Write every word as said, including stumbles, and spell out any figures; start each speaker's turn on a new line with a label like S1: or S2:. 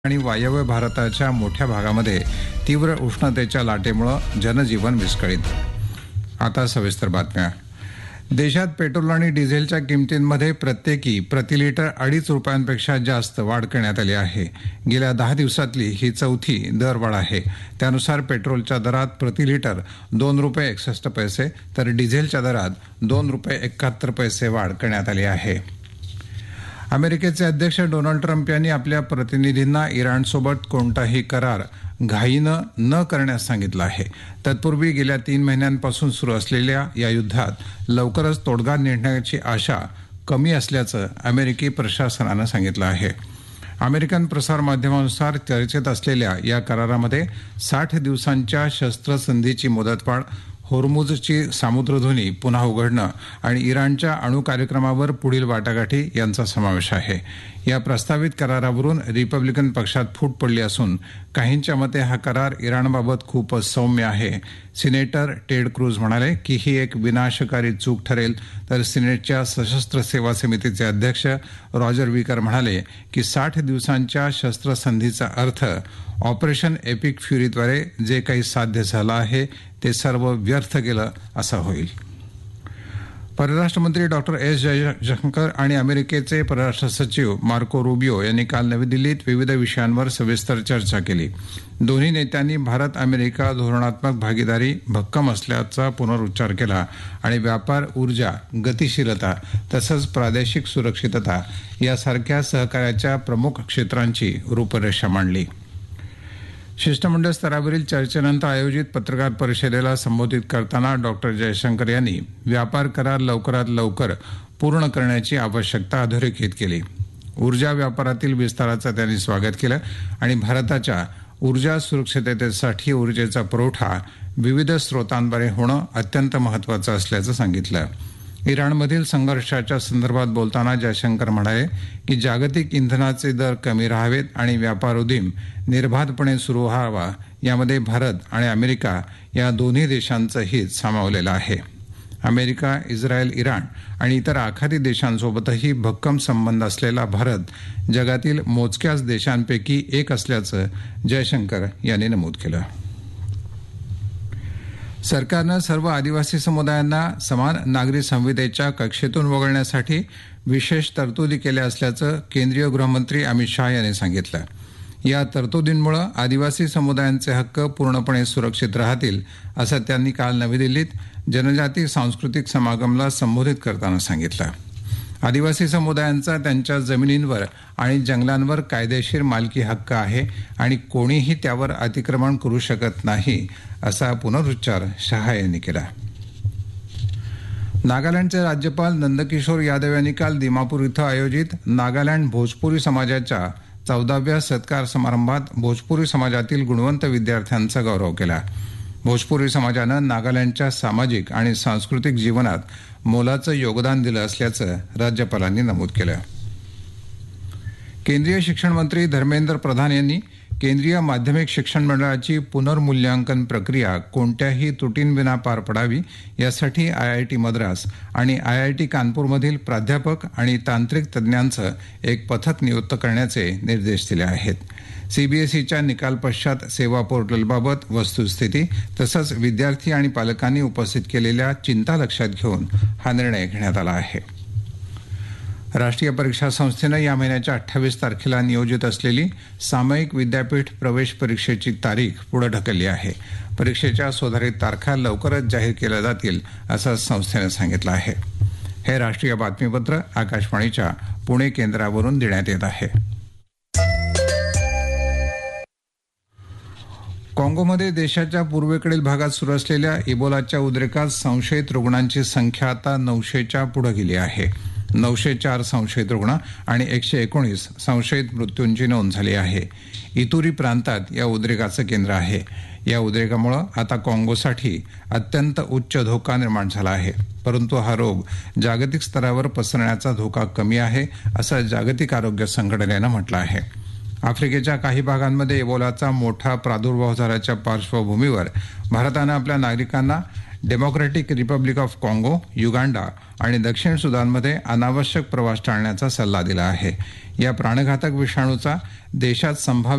S1: आणि वायव्य भारताच्या मोठ्या भागामध्ये तीव्र उष्णतेच्या लाटेमुळे जनजीवन विस्कळीत. आता सविस्तर बातम्या. देशात पेट्रोल आणि डिझेलच्या किमतींमध्ये प्रत्येकी प्रति लिटर अडीच रुपयांपेक्षा जास्त वाढ करण्यात आली आहे. गेल्या दहा दिवसातली ही चौथी दरवाढ आहे. त्यानुसार पेट्रोलच्या दरात प्रति लिटर दोन रुपये एकसष्ट पैसे तर डिझेलच्या दरात दोन रुपये एकाहत्तर पैसे वाढ करण्यात आली आहे. अमेरिकेचे अध्यक्ष डोनाल्ड ट्रम्प यांनी आपल्या प्रतिनिधींना इराणसोबत कोणताही करार घाईनं न करण्यास सांगितलं आहे. तत्पूर्वी गेल्या तीन महिन्यांपासून सुरू असलेल्या या युद्धात लवकरच तोडगा निघण्याची आशा कमी असल्याचं अमेरिकी प्रशासनानं सांगितलं आहे. अमेरिकन प्रसारमाध्यमानुसार चर्चेत असलेल्या या करारामध्ये साठ दिवसांच्या शस्त्रसंधीची मुदतवाढ, होर्मुझची सामुद्रधुनी पुन्हा उघडणं आणि इराणच्या अणु कार्यक्रमावर पुढील वाटाघाटी यांचा समावेश आहे. या प्रस्तावित करारावरून रिपब्लिकन पक्षात फूट पडली असून काहींच्या मते हा करार इराणबाबत खूपच सौम्य आहे. सिनेटर टेड क्रूज म्हणाले की ही एक विनाशकारी चूक ठरेल, तर सिनेटच्या सशस्त्र सेवा समितीचे अध्यक्ष रॉजर विकर म्हणाले की साठ दिवसांच्या शस्त्रसंधीचा अर्थ ऑपरेशन एपिक फ्युरीद्वारे जे काही साध्य झालं आहे ते सर्व व्यर्थ गेलं असा होईल. परराष्ट्र मंत्री डॉक्टर एस जयशंकर आणि अमेरिकेचे परराष्ट्र सचिव मार्को रुबियो यांनी काल नवी दिल्लीत विविध विषयांवर सविस्तर चर्चा केली. दोन्ही नेत्यांनी भारत अमेरिका धोरणात्मक भागीदारी भक्कम असल्याचा पुनरुच्चार केला आणि व्यापार, ऊर्जा, गतिशीलता तसंच प्रादेशिक सुरक्षितता यासारख्या सहकार्याच्या प्रमुख क्षेत्रांची रूपरेषा मांडली. शिष्टमंडळ स्तरावरील चर्चेनंतर आयोजित पत्रकार परिषदेला संबोधित करताना डॉक्टर जयशंकर यांनी व्यापार करार लवकरात लवकर पूर्ण करण्याची आवश्यकता अधोरेखित केली. ऊर्जा व्यापारातील विस्ताराचं त्यांनी स्वागत केलं आणि भारताच्या ऊर्जा सुरक्षिततेसाठी ऊर्जेचा पुरवठा विविध स्रोतांद्वारे होणं अत्यंत महत्त्वाचं असल्याचं सांगितलं. इराणमधील संघर्षाच्या संदर्भात बोलताना जयशंकर म्हणाले की जागतिक इंधनाचे दर कमी राहावेत आणि व्यापार उदीम निर्बाधपणे सुरू व्हावा यामध्ये भारत आणि अमेरिका या दोन्ही देशांचं हित सामावलेलं आहे. अमेरिका, इस्रायल, इराण आणि इतर आखाती देशांसोबतही भक्कम संबंध असलेला भारत जगातील मोजक्याच देशांपैकी एक असल्याचं जयशंकर यांनी नमूद केलं. सरकारनं सर्व आदिवासी समुदायांना समान नागरी संहितेच्या कक्षेतून वगळण्यासाठी विशेष तरतुदी केल्या असल्याचं केंद्रीय गृहमंत्री अमित शहा यांनी सांगितलं. या तरतुदींमुळे आदिवासी समुदायांचे हक्क पूर्णपणे सुरक्षित राहतील असं त्यांनी काल नवी दिल्लीत जनजाती सांस्कृतिक समागमला संबोधित करताना सांगितलं. आदिवासी समुदायांचा त्यांच्या जमिनींवर आणि जंगलांवर कायदेशीर मालकी हक्क आहे आणि कोणीही त्यावर अतिक्रमण करू शकत नाही असा पुनरुच्चार शहा यांनी केला. नागालँडचे राज्यपाल नंदकिशोर यादव यांनी काल दिमापूर इथं आयोजित नागालँड भोजपुरी समाजाच्या चौदाव्या सत्कार समारंभात भोजपुरी समाजातील गुणवंत विद्यार्थ्यांचा गौरव केला. भोजपुरी समाजानं नागालँडच्या सामाजिक आणि सांस्कृतिक जीवनात मोलाचं योगदान दिलं असल्याचं राज्यपालांनी नमूद केलं. केंद्रीय शिक्षण मंत्री धर्मेंद्र प्रधान यांनी केंद्रीय माध्यमिक शिक्षण मंडळाची पुनर्मूल्यांकन प्रक्रिया कोणत्याही त्रुटींविना पार पडावी यासाठी आयआयटी मद्रास आणि आयआयटी कानपूरमधील प्राध्यापक आणि तांत्रिक तज्ज्ञांचं एक पथक नियुक्त करण्याचे निर्देश दिले आहेत. सीबीएसईच्या निकाल पश्चात सेवा पोर्टलबाबत वस्तुस्थिती तसंच विद्यार्थी आणि पालकांनी उपस्थित केलेल्या चिंता लक्षात घेऊन हा निर्णय घेण्यात आला आहे. राष्ट्रीय परीक्षा संस्थेनं या महिन्याच्या अठ्ठावीस तारखेला नियोजित असलेली सामायिक विद्यापीठ प्रवेश परीक्षेची तारीख पुढे ढकलली आहे. परीक्षेच्या सुधारित तारखा लवकरच जाहीर केल्या जातील असं संस्थेनं सांगितलं आहे. हे राष्ट्रीय बातमीपत्र आकाशवाणीच्या पुणे केंद्रावरून देण्यात येत आहे. काँगोमध्ये देशाच्या पूर्वेकडील भागात सुरू असलेल्या इबोलाच्या उद्रेकात संशयित रुग्णांची संख्या आता नऊशेच्या पुढे गेली आहे. नऊशे चार संशयित रुग्ण आणि एकशे एकोणीस संशयित मृत्यूंची नोंद झाली आहे. इतुरी प्रांतात या उद्रेकाचं केंद्र आहे. या उद्रेकामुळे आता काँगोसाठी अत्यंत उच्च धोका निर्माण झाला आहे. परंतु हा रोग जागतिक स्तरावर पसरण्याचा धोका कमी आहे असं जागतिक आरोग्य संघटनेनं म्हटलं आहे. आफ्रिकेच्या काही भागांमध्ये इबोलाचा मोठा प्रादुर्भाव झाल्याच्या पार्श्वभूमीवर भारतानं आपल्या नागरिकांना डेमोक्रॅटिक रिपब्लिक ऑफ काँगो, युगांडा आणि दक्षिण सुदानमध्ये अनावश्यक प्रवास टाळण्याचा सल्ला दिला आहे. या प्राणघातक विषाणूचा देशात संभाव्य